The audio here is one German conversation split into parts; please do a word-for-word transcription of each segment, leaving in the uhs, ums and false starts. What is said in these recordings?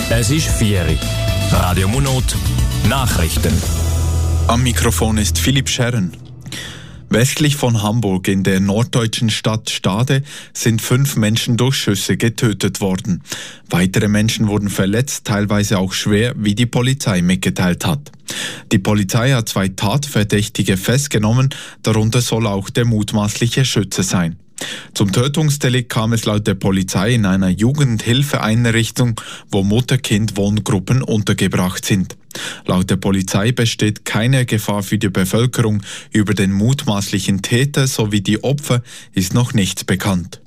Es ist vier Uhr. Radio Munot, Nachrichten. Am Mikrofon ist Philipp Scherren. Westlich von Hamburg in der norddeutschen Stadt Stade sind fünf Menschen durch Schüsse getötet worden. Weitere Menschen wurden verletzt, teilweise auch schwer, wie die Polizei mitgeteilt hat. Die Polizei hat zwei Tatverdächtige festgenommen, darunter soll auch der mutmaßliche Schütze sein. Zum Tötungsdelikt kam es laut der Polizei in einer Jugendhilfeeinrichtung, wo Mutter-Kind-Wohngruppen untergebracht sind. Laut der Polizei besteht keine Gefahr für die Bevölkerung. Über den mutmaßlichen Täter sowie die Opfer ist noch nichts bekannt.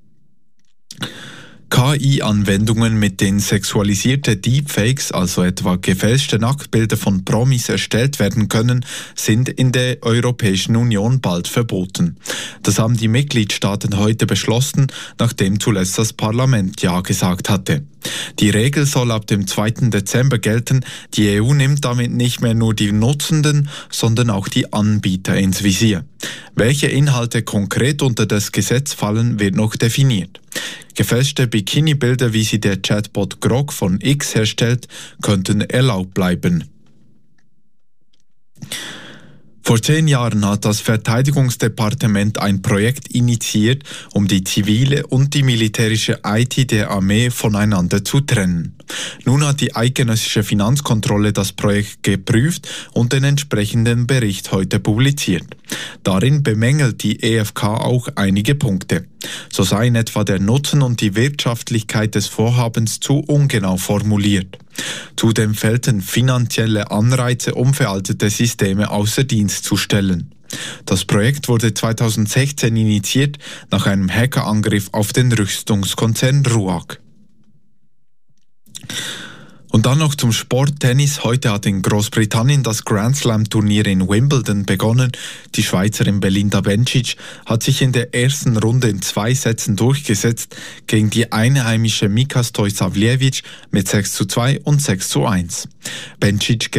K I-Anwendungen, mit denen sexualisierte Deepfakes, also etwa gefälschte Nacktbilder von Promis, erstellt werden können, sind in der Europäischen Union bald verboten. Das haben die Mitgliedstaaten heute beschlossen, nachdem zuletzt das Parlament Ja gesagt hatte. Die Regel soll ab dem zweiten Dezember gelten. Die E U nimmt damit nicht mehr nur die Nutzenden, sondern auch die Anbieter ins Visier. Welche Inhalte konkret unter das Gesetz fallen, wird noch definiert. Gefälschte Bikini-Bilder, wie sie der Chatbot Grok von X herstellt, könnten erlaubt bleiben. Vor zehn Jahren hat das Verteidigungsdepartement ein Projekt initiiert, um die zivile und die militärische I T der Armee voneinander zu trennen. Nun hat die eidgenössische Finanzkontrolle das Projekt geprüft und den entsprechenden Bericht heute publiziert. Darin bemängelt die E F K auch einige Punkte. So seien etwa der Nutzen und die Wirtschaftlichkeit des Vorhabens zu ungenau formuliert. Zudem fehlten finanzielle Anreize, um veraltete Systeme außer Dienst zu stellen. Das Projekt wurde zweitausendsechzehn initiiert nach einem Hackerangriff auf den Rüstungskonzern RUAG. Und dann noch zum Sport. Tennis. Heute hat in Großbritannien das Grand Slam-Turnier in Wimbledon begonnen. Die Schweizerin Belinda Bencic hat sich in der ersten Runde in zwei Sätzen durchgesetzt gegen die einheimische Mika Stojsavljevic mit sechs zu zwei und sechs zu eins. Bencic